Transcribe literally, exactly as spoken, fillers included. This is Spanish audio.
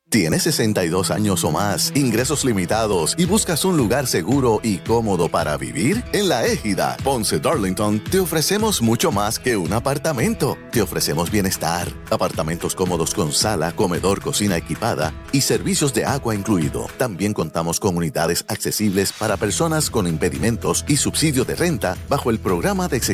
¿Tienes sesenta y dos años o más, ingresos limitados y buscas un lugar seguro y cómodo para vivir? En La Égida, Ponce Darlington, te ofrecemos mucho más que un apartamento. Te ofrecemos bienestar, apartamentos cómodos con sala, comedor, cocina equipada y servicios de agua incluido. También contamos con unidades accesibles para personas con impedimentos y subsidio de renta bajo el programa de